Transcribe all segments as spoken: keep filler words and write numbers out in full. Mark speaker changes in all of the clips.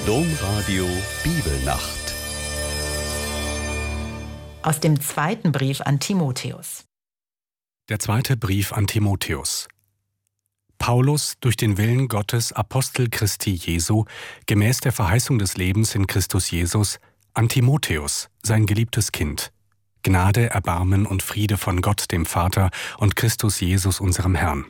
Speaker 1: Domradio Bibelnacht.
Speaker 2: Aus dem zweiten Brief an Timotheus.
Speaker 3: Der zweite Brief an Timotheus. Paulus, durch den Willen Gottes Apostel Christi Jesu, gemäß der Verheißung des Lebens in Christus Jesus, an Timotheus, sein geliebtes Kind. Gnade, Erbarmen und Friede von Gott, dem Vater, und Christus Jesus, unserem Herrn.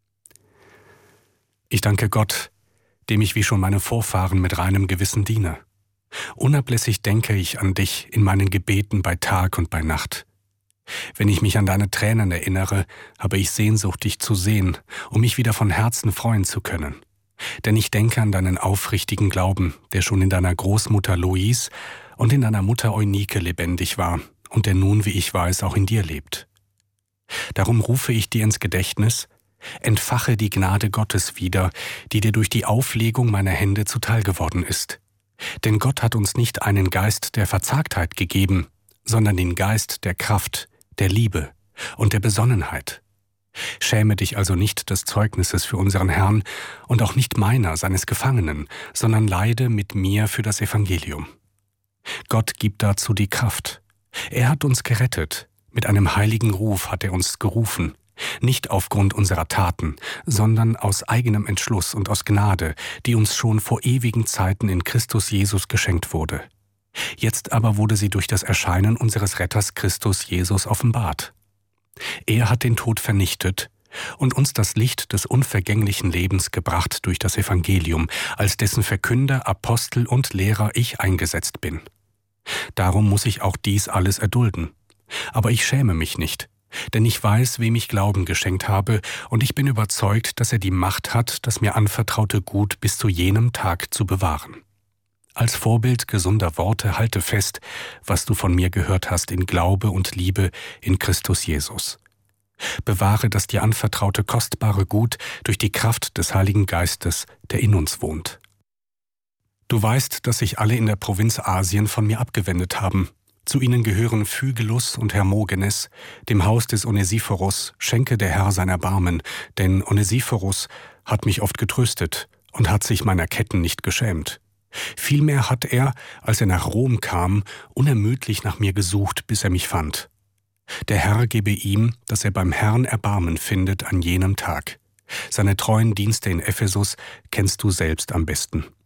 Speaker 3: Ich danke Gott, dem ich wie schon meine Vorfahren mit reinem Gewissen diene. Unablässig denke ich an dich in meinen Gebeten bei Tag und bei Nacht. Wenn ich mich an deine Tränen erinnere, habe ich Sehnsucht, dich zu sehen, um mich wieder von Herzen freuen zu können. Denn ich denke an deinen aufrichtigen Glauben, der schon in deiner Großmutter Lois und in deiner Mutter Eunike lebendig war und der nun, wie ich weiß, auch in dir lebt. Darum rufe ich dir ins Gedächtnis: Entfache die Gnade Gottes wieder, die dir durch die Auflegung meiner Hände zuteil geworden ist. Denn Gott hat uns nicht einen Geist der Verzagtheit gegeben, sondern den Geist der Kraft, der Liebe und der Besonnenheit. Schäme dich also nicht des Zeugnisses für unseren Herrn und auch nicht meiner, seines Gefangenen, sondern leide mit mir für das Evangelium. Gott gibt dazu die Kraft. Er hat uns gerettet, mit einem heiligen Ruf hat er uns gerufen, nicht aufgrund unserer Taten, sondern aus eigenem Entschluss und aus Gnade, die uns schon vor ewigen Zeiten in Christus Jesus geschenkt wurde. Jetzt aber wurde sie durch das Erscheinen unseres Retters Christus Jesus offenbart. Er hat den Tod vernichtet und uns das Licht des unvergänglichen Lebens gebracht durch das Evangelium, als dessen Verkünder, Apostel und Lehrer ich eingesetzt bin. Darum muss ich auch dies alles erdulden. Aber ich schäme mich nicht, denn ich weiß, wem ich Glauben geschenkt habe, und ich bin überzeugt, dass er die Macht hat, das mir anvertraute Gut bis zu jenem Tag zu bewahren. Als Vorbild gesunder Worte halte fest, was du von mir gehört hast in Glaube und Liebe in Christus Jesus. Bewahre das dir anvertraute kostbare Gut durch die Kraft des Heiligen Geistes, der in uns wohnt. Du weißt, dass sich alle in der Provinz Asien von mir abgewendet haben. Zu ihnen gehören Phygelus und Hermogenes, dem Haus des Onesiphorus schenke der Herr sein Erbarmen, denn Onesiphorus hat mich oft getröstet und hat sich meiner Ketten nicht geschämt. Vielmehr hat er, als er nach Rom kam, unermüdlich nach mir gesucht, bis er mich fand. Der Herr gebe ihm, dass er beim Herrn Erbarmen findet an jenem Tag. Seine treuen Dienste in Ephesus kennst du selbst am besten.